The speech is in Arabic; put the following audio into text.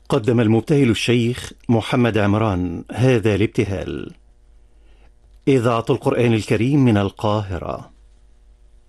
قدم المبتهل الشيخ محمد عمران هذا الابتهال. إذاعة القرآن الكريم من القاهرة.